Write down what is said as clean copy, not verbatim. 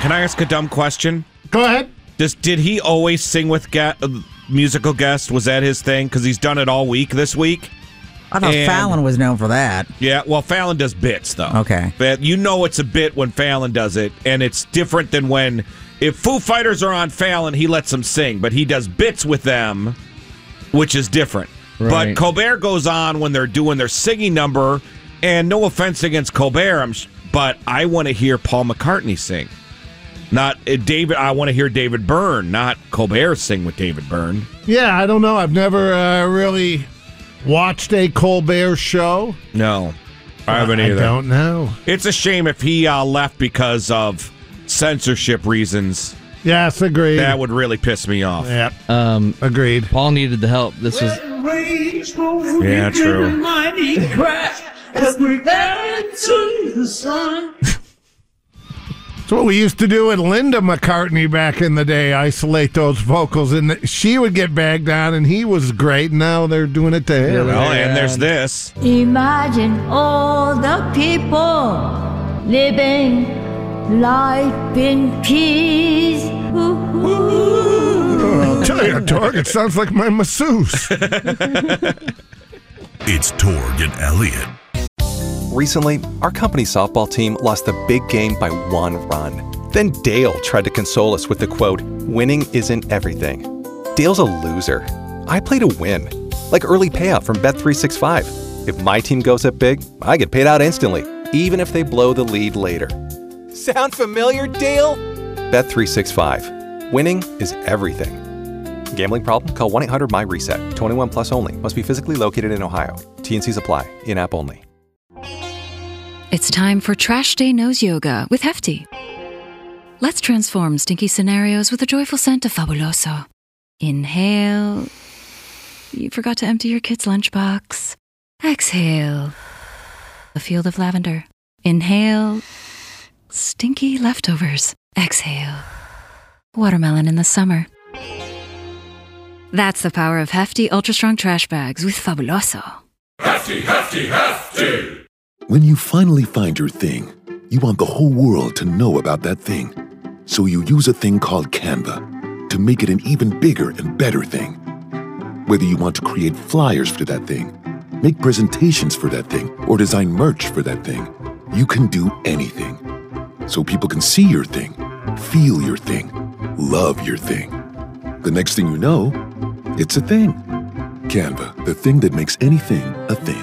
Can I ask a dumb question? Go ahead. Did he always sing with musical guests? Was that his thing? Because he's done it all week this week. I thought Fallon was known for that. Yeah, well, Fallon does bits, though. Okay. But you know it's a bit when Fallon does it, and it's different than when... If Foo Fighters are on Fallon, he lets them sing, but he does bits with them, which is different. Right. But Colbert goes on when they're doing their singing number, and no offense against Colbert, but I want to hear Paul McCartney sing. Not David. I want to hear David Byrne, not Colbert sing with David Byrne. Yeah, I don't know. I've never really watched a Colbert show. No, I haven't either. I don't know. It's a shame if he left because of censorship reasons. Yes, agreed. That would really piss me off. Yep. Agreed. Paul needed the help. This was... Yeah, true. It's what we used to do with Linda McCartney back in the day, isolate those vocals, and she would get bagged on, and he was great. Now they're doing it to him. Well, and there's this. Imagine all the people living life in peace. I'll tell you, Torg, it sounds like my masseuse. It's Torg and Elliott. Recently, our company softball team lost the big game by 1 run. Then Dale tried to console us with the quote, "Winning isn't everything." Dale's a loser. I play to win, like early payout from Bet365. If my team goes up big, I get paid out instantly, even if they blow the lead later. Sound familiar, Dale? Bet365. Winning is everything. Gambling problem? Call 1-800-MY-RESET. 21 plus only. Must be physically located in Ohio. T&Cs apply. In-app only. It's time for Trash Day Nose Yoga with Hefty. Let's transform stinky scenarios with a joyful scent of Fabuloso. Inhale. You forgot to empty your kid's lunchbox. Exhale. A field of lavender. Inhale. Stinky leftovers. Exhale. Watermelon in the summer. That's the power of Hefty Ultra Strong Trash Bags with Fabuloso. Hefty, hefty, hefty! When you finally find your thing, you want the whole world to know about that thing. So you use a thing called Canva to make it an even bigger and better thing. Whether you want to create flyers for that thing, make presentations for that thing, or design merch for that thing, you can do anything. So people can see your thing, feel your thing, love your thing. The next thing you know, it's a thing. Canva, the thing that makes anything a thing.